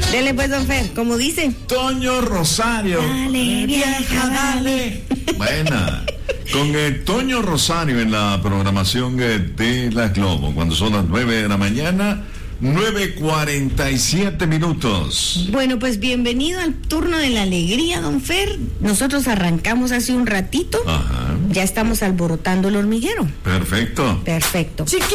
Dele pues, don Fer, como dice. Toño Rosario. Dale, vieja, dale. Buena. Con Toño Rosario en la programación de La Globo, cuando son las 9 de la mañana, 9:47 minutos. Bueno, pues bienvenido al turno de la alegría, don Fer. Nosotros arrancamos hace un ratito. Ajá. Ya estamos alborotando el hormiguero. Perfecto. Perfecto.